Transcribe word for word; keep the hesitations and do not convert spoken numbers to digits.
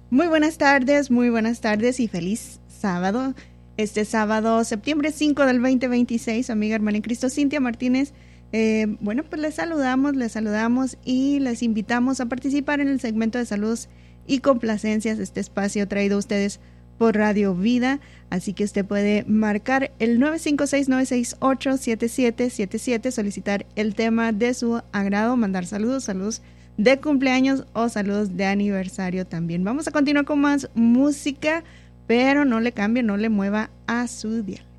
Muy buenas tardes, muy buenas tardes y feliz sábado. Este sábado, septiembre cinco del veinte veintiséis, amiga, hermana en Cristo, Cintia Martínez. Eh, bueno, pues les saludamos, les saludamos y les invitamos a participar en el segmento de saludos y complacencias, este espacio traído a ustedes por Radio Vida. Así que usted puede marcar el nueve cinco seis, nueve seis ocho, siete siete siete siete, solicitar el tema de su agrado, mandar saludos, saludos de cumpleaños o saludos de aniversario también. Vamos a continuar con más música, pero no le cambie, no le mueva a su dial.